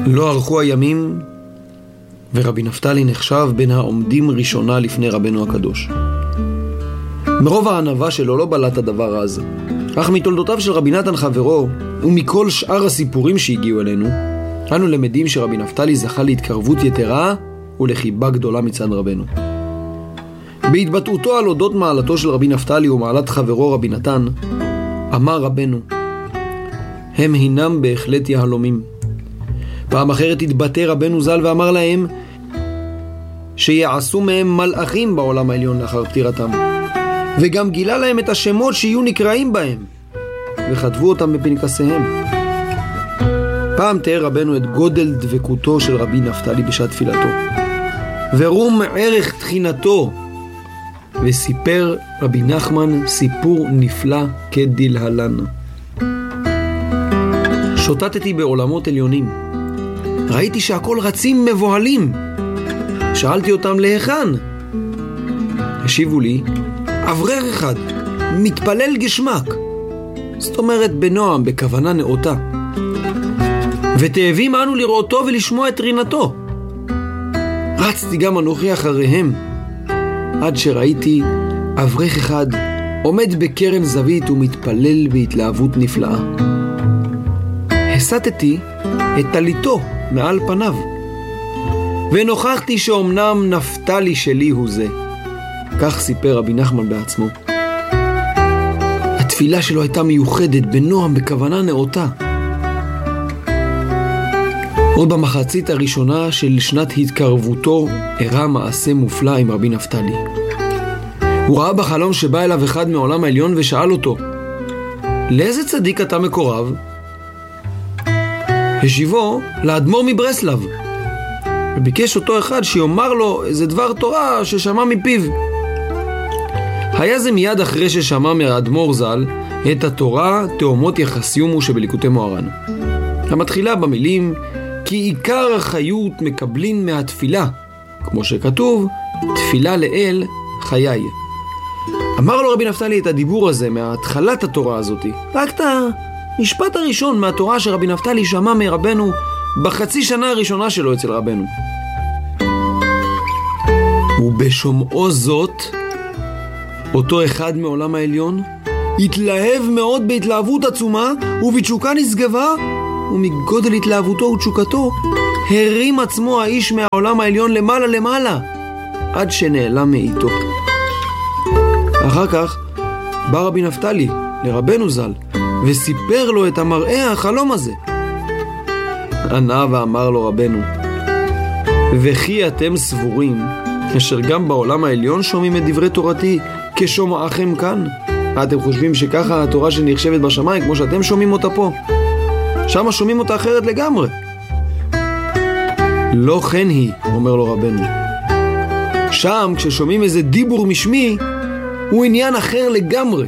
לא ארכו הימים, ורבי נפתלי נחשב בין העומדים ראשונה לפני רבנו הקדוש. מרוב הענווה שלו לא בלט הדבר אז, אך מתולדותיו של רבי נתן חברו, ומכל שאר הסיפורים שהגיעו אלינו, אנו למדים שרבי נפתלי זכה להתקרבות יתרה ולחיבה גדולה מצד רבנו. בהתבטאותו על אודות מעלתו של רבי נפתלי ומעלת חברו רבי נתן, אמר רבנו, הם הינם בהחלט יהלומים. פעם אחרת התבטא רבנו ז"ל ואמר להם שיעשו מהם מלאכים בעולם העליון לאחר פטירתם, וגם גילה להם את השמות שיהיו נקראים בהם, וכתבו אותם בפנקסיהם. פעם תיאר רבנו את גודל דבקותו של רבי נפתלי בשעת תפילתו, ורום ערך תחינתו, וסיפר רבי נחמן סיפור נפלא כדלהלן. שוטטתי בעולמות עליונים, ראיתי שהכל רצים מבוהלים. שאלתי אותם להיכן? השיבו לי, אברר אחד, מתפלל גשמק, זאת אומרת בנועם, בכוונה נאותה, ותאבים אנו לראותו ולשמוע את רינתו. רצתי גם אנוכי אחריהם, עד שראיתי אברך אחד עומד בקרן זווית ומתפלל בהתלהבות נפלאה. הסתתי את טליתו מעל פניו, ונוכחתי שאומנם נפתלי שלי הוא זה. כך סיפר רבי נחמן בעצמו. התפילה שלו הייתה מיוחדת, בנועם, בכוונה נאותה. עוד במחצית הראשונה של שנת התקרבותו הראה מעשה מופלא עם רבי נפתלי. הוא ראה בחלום שבא אליו אחד מעולם העליון ושאל אותו, לאיזה צדיק אתה מקורב? השיבו, לאדמו"ר מברסלב, וביקש אותו אחד שיאמר לו איזה דבר תורה ששמע מפיו. היה זה מיד אחרי ששמע מהאדמו"ר ז"ל את התורה תאומות יחסיומו שבליקוטי מוהר"ן, המתחילה במילים כי עיקר החיות מקבלין מהתפילה, כמו שכתוב, תפילה לאל חיי. אמר לו רבי נפתלי את הדיבור הזה מהתחלת התורה הזאת, רק את המשפט הראשון מהתורה שרבי נפתלי שמע מרבנו בחצי שנה הראשונה שלו אצל רבנו. ובשומעו זאת, אותו אחד מעולם העליון התלהב מאוד בהתלהבות עצומה ובתשוקה נשגבה, ומגודל התלהבותו ותשוקתו הרים עצמו האיש מהעולם העליון למעלה למעלה עד שנעלם מאיתו. אחר כך בא רבי נפתלי לרבנו ז"ל וסיפר לו את המראה החלום הזה. ענה ואמר לו רבנו, וכי אתם סבורים אשר גם בעולם העליון שומעים את דברי תורתי כשומעכם כאן? אתם חושבים שככה התורה שנחשבת בשמיים כמו שאתם שומעים אותה פה? שם שומעים אותה אחרת לגמרי. לא כן היא, אומר לו רבנו. שם כששומעים איזה דיבור משמי הוא עניין אחר לגמרי.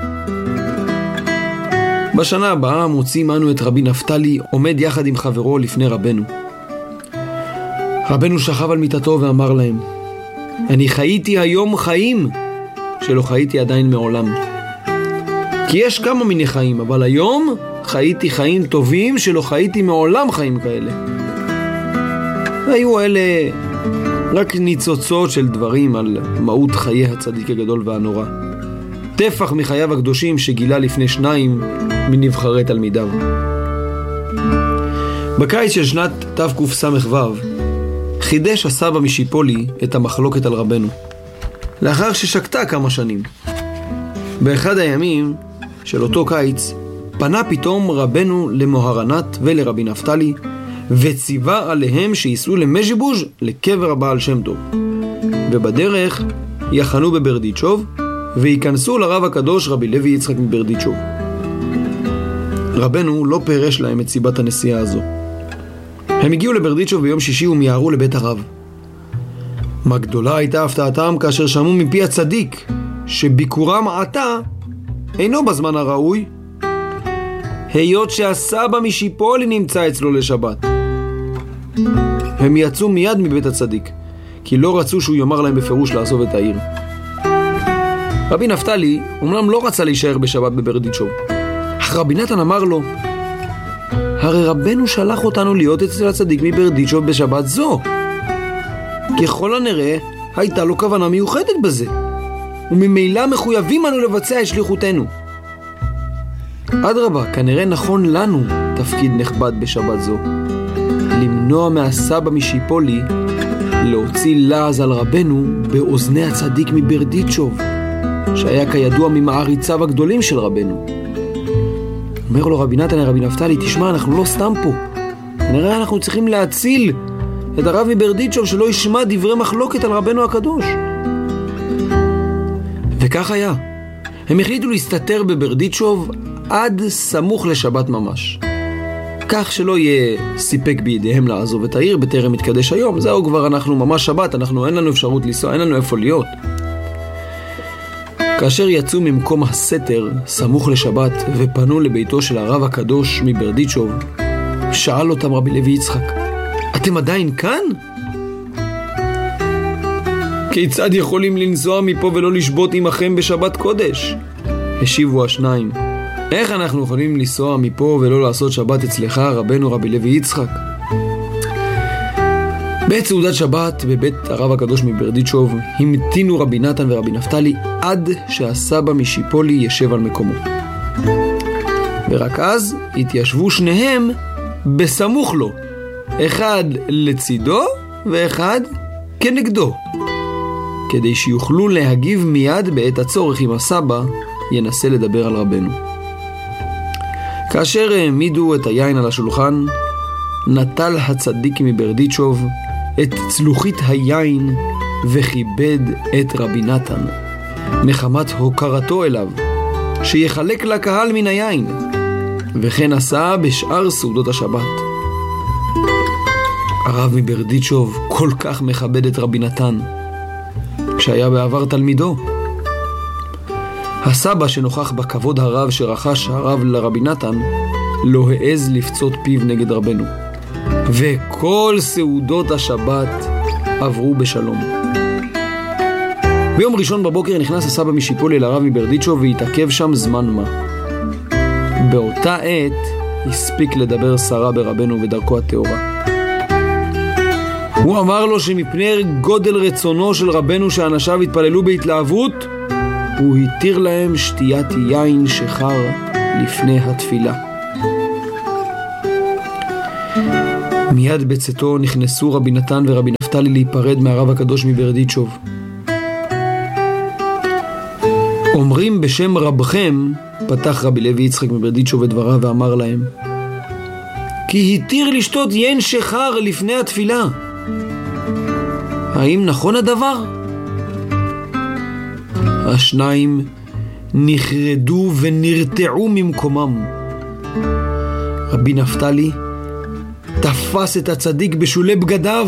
בשנה הבאה מוצאים אנו את רבי נפתלי עומד יחד עם חברו לפני רבנו. רבנו שכב על מיטתו ואמר להם, אני חייתי היום חיים שלא חייתי עדיין מעולם. כי יש כמה מיני חיים, אבל היום חייתי חיים טובים שלא חייתי מעולם חיים כאלה. והיו אלה רק ניצוצות של דברים על מהות חיי הצדיק הגדול והנורא. טפח מחייו הקדושים שגילה לפני שניים מנבחרי תלמידיו. בקיץ של שנת תקס"ו חידש הסבא משיפולי את המחלוקת על רבנו, לאחר ששקטה כמה שנים. באחד הימים של אותו קיץ פנה פתאום רבנו למוהר"נת ולרבי נפתלי וציווה עליהם שיסעו למז'יבוז' לקבר הבעל שם טוב, ובדרך יחנו בברדיצ'וב וייכנסו לרב הקדוש רבי לוי יצחק מברדיצ'וב. רבנו לא פירש להם את סיבת הנסיעה הזו. הם הגיעו לברדיצ'וב ביום שישי ומיהרו לבית הרב. מה גדולה הייתה הפתעתם כאשר שמעו מפי הצדיק שביקורם עתה אינו בזמן הראוי, היות שהסבא משיפולי נמצא אצלו לשבת. הם יצאו מיד מבית הצדיק, כי לא רצו שהוא יאמר להם בפירוש לעזוב את העיר. רבי נפתלי אומנם לא רצה להישאר בשבת בברדיצ'וב, אך רבי נתן אמר לו, הרי רבנו שלח אותנו להיות אצל הצדיק מברדיצ'וב בשבת זו. ככל הנראה, הייתה לו כוונה מיוחדת בזה, וממילא מחויבים אנו לבצע את שליחותנו. אדרבה, כנראה נכון לנו תפקיד נכבד בשבת זו, למנוע מהסבא משיפולי להוציא לעז על רבנו באוזני הצדיק מברדיצ'וב, שהיה כידוע ממעריציו הגדולים של רבנו. אומר לו רבי נתן לרבי נפתלי, תשמע, אנחנו לא סתם פה, כנראה אנחנו צריכים להציל את הרב מברדיצ'וב שלא ישמע דברי מחלוקת על רבנו הקדוש. וכך היה. הם החליטו להסתתר בברדיצ'וב עד סמוך לשבת ממש, כך שלא יהיה סיפק בידיהם לעזוב את העיר בטרם מתקדש היום. זהו, כבר אנחנו ממש שבת, אין לנו אפשרות לנסוע, אין לנו איפה להיות. כאשר יצאו ממקום הסתר סמוך לשבת ופנו לביתו של הרב הקדוש מברדיצ'וב, שאל אותם רבי לוי יצחק, אתם עדיין כאן? כיצד יכולים לנסוע מפה ולא לשבות עמכם בשבת קודש? השיבו השניים, איך אנחנו יכולים לנסוע מפה ולא לעשות שבת אצלך, רבנו רבי לוי יצחק? בעת סעודת שבת בבית הרב הקדוש מברדיצ'וב המתינו רבי נתן ורבי נפתלי עד שהסבא משיפולי ישב על מקומו, ורק אז התיישבו שניהם בסמוך לו, אחד לצידו ואחד כנגדו, כדי שיוכלו להגיב מיד בעת הצורך אם הסבא ינסה לדבר על רבנו. כאשר העמידו את היין על השולחן, נטל הצדיק מברדיצ'וב את צלוחית היין וכיבד את רבי נתן, מחמת הוקרתו אליו, שיחלק לקהל מן היין, וכן עשה בשאר סעודות השבת. הרב מברדיצ'וב כל כך מכבד את רבי נתן, כשהיה בעבר תלמידו. הסבא שנוכח בכבוד הרב שרחש הרב לרבי נתן, לא העז לפצות פיו נגד רבנו, וכל סעודות השבת עברו בשלום. ביום ראשון בבוקר נכנס הסבא משיפולי לרב מברדיצ'וב והתעכב שם זמן מה. באותה עת הספיק לדבר שרה ברבנו בדרכו התאורה. הוא אמר לו שמפני גודל רצונו של רבנו שאנשיו התפללו בהתלהבות, הוא התיר להם שתיית יין שחר לפני התפילה. מיד בצאתו נכנסו רבי נתן ורבי נפתלי להיפרד מהרב הקדוש מברדיצ'וב. אומרים בשם רבכם, פתח רבי לוי יצחק מברדיצ'וב את דבריו ואמר להם, כי התיר לשתות יין שחר לפני התפילה. האם נכון הדבר? השניים נחרדו ונרתעו ממקומם. רבי נפתלי תפס את הצדיק בשולי בגדיו,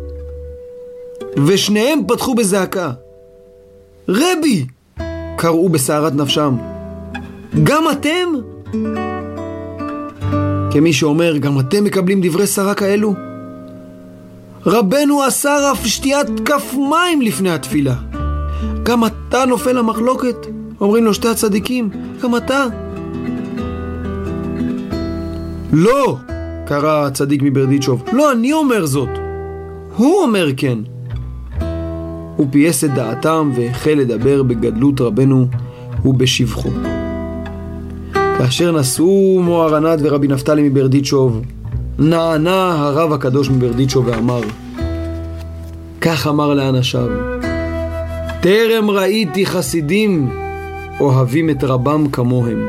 ושניהם פתחו בזעקה. רבי! קראו בסערת נפשם. גם אתם? כמי שאומר, גם אתם מקבלים דברי שרה כאלו? רבנו אסר אף שתיית כף מים לפני התפילה. גם אתה נופל למחלוקת? אומרים לו שתי הצדיקים, גם אתה? לא, קרא הצדיק מברדיצ'וב, לא אני אומר זאת, הוא אומר כן. הוא פייס את דעתם והחל לדבר בגדלות רבנו ובשבחו. כאשר נסעו מוהרנת ורבי נפתלי מברדיצ'וב, נענה הרב הקדוש מברדיצ'וב ואמר, כך אמר לאנשיו, טרם ראיתי חסידים אוהבים את רבם כמוהם.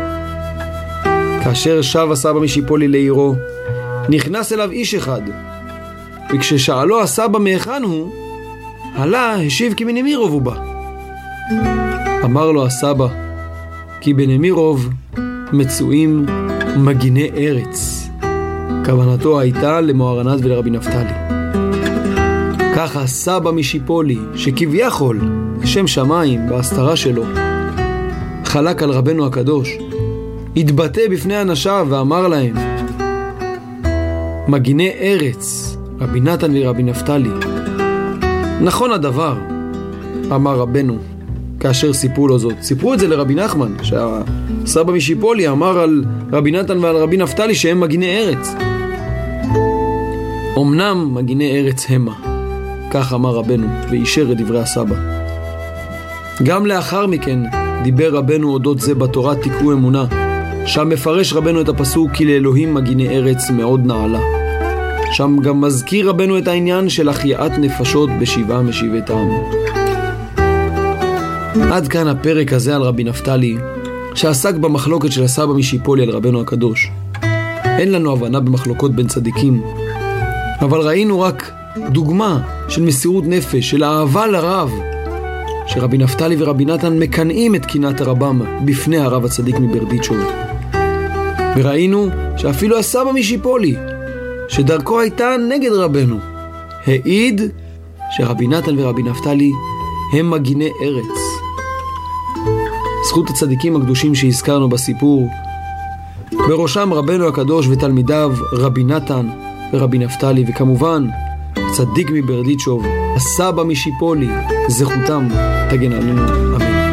כאשר שב הסבא משיפולי לעירו, נכנס אליו איש אחד, וכששאלו הסבא מהיכן הוא, עלה, השיב כי בנמירוב הוא בא. אמר לו הסבא, כי בנמירוב מצויים מגיני ארץ. כוונתו הייתה למוהרנת ולרבי נפתלי. ככה הסבא משיפולי, שכביכול שם שמיים בהסתרה שלו, חלק על רבנו הקדוש, התבטא בפני אנשיו ואמר להם, מגיני ארץ, רבי נתן ורבי נפתלי. נכון הדבר, אמר רבנו, כאשר סיפרו לו זאת. סיפרו את זה לרבי נחמן, שהסבא משיפולי אמר על רבי נתן ועל רבי נפתלי שהם מגיני ארץ. אמנם מגיני ארץ המה, כך אמר רבנו ואישר את דברי הסבא. גם לאחר מכן דיבר רבנו אודות זה בתורה תקראו אמונה, שם מפרש רבנו את הפסוק כי לאלוהים מגיני ארץ מאוד נעלה. שם גם מזכיר רבנו את העניין של החייאת נפשות בשבעה משבעתם. עד כאן הפרק הזה על רבי נפתלי, שעסק במחלוקת של הסבא משיפולי על רבנו הקדוש. אין לנו הבנה במחלוקות בין צדיקים, אבל ראינו רק דוגמה של מסירות נפש, של אהבה לרב, שרבי נפתלי ורבי נתן מקנאים את קנאת הרבם בפני הרב הצדיק מברדיצ'וב. וראינו שאפילו הסבא משיפולי, שדרכו הייתה נגד רבנו, העיד שרבי נתן ורבי נפתלי הם מגיני ארץ. זכות הצדיקים הקדושים שהזכרנו בסיפור, בראשם רבנו הקדוש ותלמידיו רבי נתן ורבי נפתלי, וכמובן צדיק מברדיצ'וב, הסבא משיפולי, זכותם תגן עלינו, אמן.